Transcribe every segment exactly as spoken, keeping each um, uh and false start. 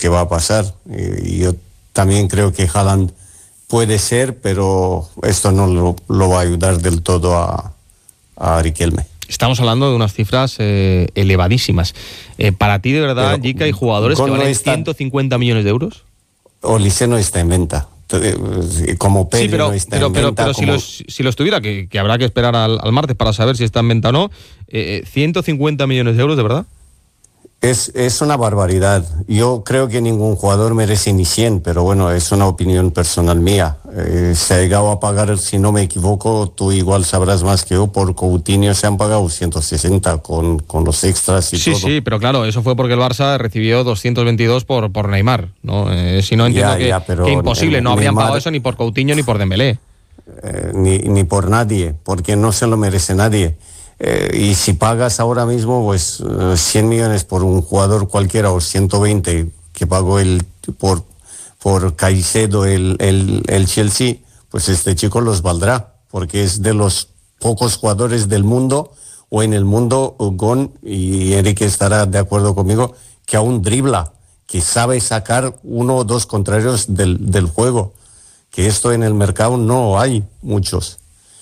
qué va a pasar. Y yo también creo que Haaland puede ser, pero esto no lo, lo va a ayudar del todo a, a Riquelme. Estamos hablando de unas cifras eh, elevadísimas. Eh, ¿Para ti, de verdad, Jica, hay jugadores que valen no ciento cincuenta millones de euros? Olise no está en venta. Como Pedri sí, pero, no está pero, en pero, venta. Pero como... si, los, si los tuviera, que, que habrá que esperar al, al martes para saber si está en venta o no, eh, ciento cincuenta millones de euros, ¿de verdad? Es, es una barbaridad. Yo creo que ningún jugador merece ni cien, pero bueno, es una opinión personal mía. Eh, se ha llegado a pagar, si no me equivoco, tú igual sabrás más que yo, por Coutinho se han pagado ciento sesenta con, con los extras y sí, todo. Sí, sí, pero claro, eso fue porque el Barça recibió doscientos veintidós por, por Neymar, ¿no? Eh, si no entiendo ya, que, ya, que imposible, no habrían Neymar, pagado eso ni por Coutinho ni por Dembélé. Eh, ni, ni por nadie, porque no se lo merece nadie. Eh, y si pagas ahora mismo pues uh, cien millones por un jugador cualquiera o ciento veinte que pagó el por por Caicedo el, el, el Chelsea, pues este chico los valdrá, porque es de los pocos jugadores del mundo o en el mundo, Gon, y Eric estará de acuerdo conmigo, que aún dribla, que sabe sacar uno o dos contrarios del, del juego, que esto en el mercado no hay muchos.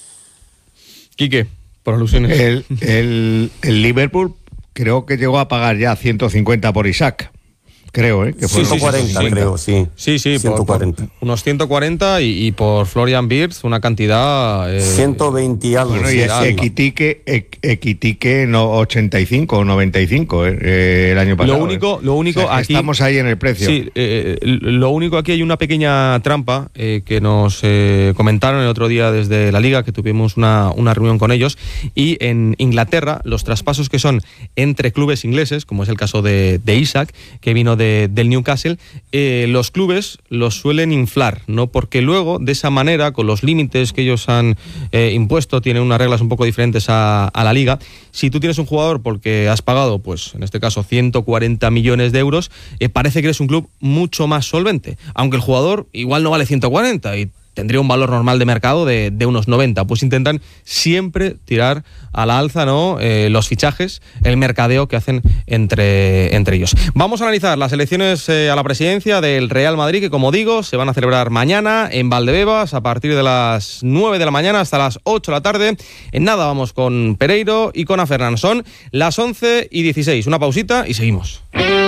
Quique, por alusiones. El, el, el Liverpool creo que llegó a pagar ya ciento cincuenta por Isaac. Creo, ¿eh? Que fue ciento cuarenta, sí, creo, sí. Sí, sí, ciento cuarenta. Por, por unos ciento cuarenta y, y por Florian Wirtz una cantidad... Eh, ciento veinte y algo. Bueno, y sí, Equitique, Equitique no, ochenta y cinco o noventa y cinco eh, el año pasado. Lo único, lo único o sea, aquí... Estamos ahí en el precio. Sí, eh, lo único aquí hay una pequeña trampa eh, que nos eh, comentaron el otro día desde la Liga, que tuvimos una, una reunión con ellos, y en Inglaterra los traspasos que son entre clubes ingleses, como es el caso de, de Isaac, que vino de, del Newcastle, eh, los clubes los suelen inflar, ¿no? Porque luego, de esa manera, con los límites que ellos han eh, impuesto, tienen unas reglas un poco diferentes a, a la Liga. Si tú tienes un jugador porque has pagado, pues en este caso, ciento cuarenta millones de euros, eh, parece que eres un club mucho más solvente, aunque el jugador igual no vale ciento cuarenta y tendría un valor normal de mercado de, de unos noventa. Pues intentan siempre tirar a la alza, ¿no? Eh, los fichajes, el mercadeo que hacen entre, entre ellos. Vamos a analizar las elecciones eh, a la presidencia del Real Madrid, que como digo, se van a celebrar mañana en Valdebebas a partir de las nueve de la mañana hasta las ocho de la tarde. En nada vamos con Pereiro y con Afernan. Son las once y dieciséis. Una pausita y seguimos.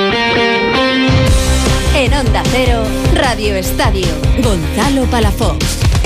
En Onda Cero, Radio Estadio, Gonzalo Palafox.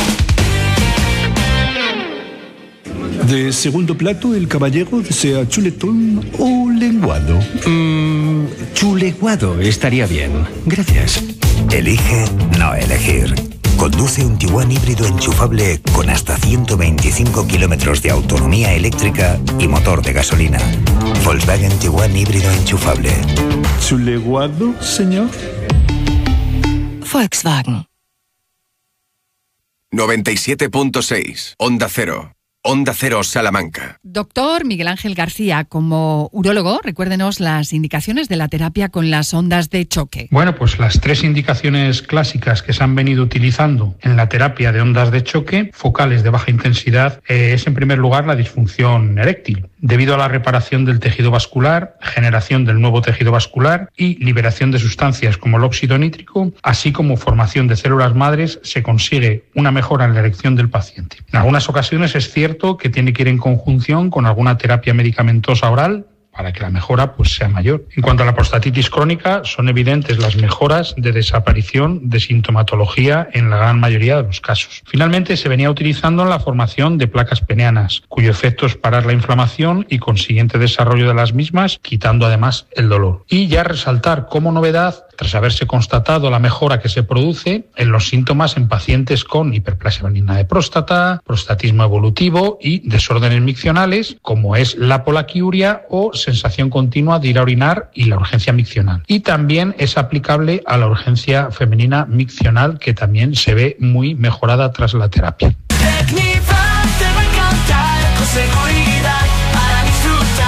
De segundo plato, el caballero desea chuletón o lenguado. Mm, chuleguado estaría bien. Gracias. Elige no elegir. Conduce un Tiguan híbrido enchufable con hasta ciento veinticinco kilómetros de autonomía eléctrica y motor de gasolina. Volkswagen Tiguan híbrido enchufable. ¿Chuleguado, señor? Volkswagen. noventa y siete punto seis. Onda Cero. Onda Cero Salamanca. Doctor Miguel Ángel García, como urólogo, recuérdenos las indicaciones de la terapia con las ondas de choque. Bueno, pues las tres indicaciones clásicas que se han venido utilizando en la terapia de ondas de choque focales de baja intensidad eh, es en primer lugar la disfunción eréctil, debido a la reparación del tejido vascular, generación del nuevo tejido vascular y liberación de sustancias como el óxido nítrico, así como formación de células madres, se consigue una mejora en la erección del paciente. En algunas ocasiones es cierto que tiene que ir en conjunción con alguna terapia medicamentosa oral para que la mejora pues sea mayor. En cuanto a la prostatitis crónica, son evidentes las mejoras de desaparición de sintomatología en la gran mayoría de los casos. Finalmente, se venía utilizando en la formación de placas peneanas, cuyo efecto es parar la inflamación y consiguiente desarrollo de las mismas, quitando además el dolor. Y ya resaltar como novedad, tras haberse constatado la mejora que se produce en los síntomas en pacientes con hiperplasia benigna de próstata, prostatismo evolutivo y desórdenes miccionales, como es la polaquiuria o sensación continua de ir a orinar y la urgencia miccional. Y también es aplicable a la urgencia femenina miccional, que también se ve muy mejorada tras la terapia. Con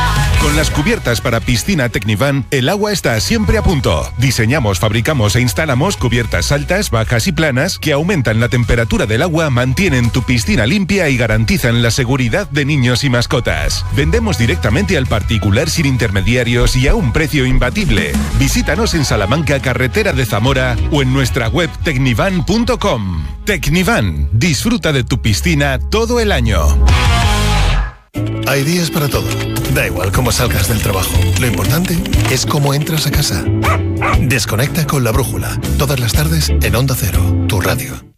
Con las cubiertas para piscina Tecnivan, el agua está siempre a punto. Diseñamos, fabricamos e instalamos cubiertas altas, bajas y planas que aumentan la temperatura del agua, mantienen tu piscina limpia y garantizan la seguridad de niños y mascotas. Vendemos directamente al particular sin intermediarios y a un precio imbatible. Visítanos en Salamanca, carretera de Zamora, o en nuestra web tecnivan punto com. Tecnivan, disfruta de tu piscina todo el año. Hay días para todo. Da igual cómo salgas del trabajo. Lo importante es cómo entras a casa. Desconecta con La Brújula. Todas las tardes en Onda Cero, tu radio.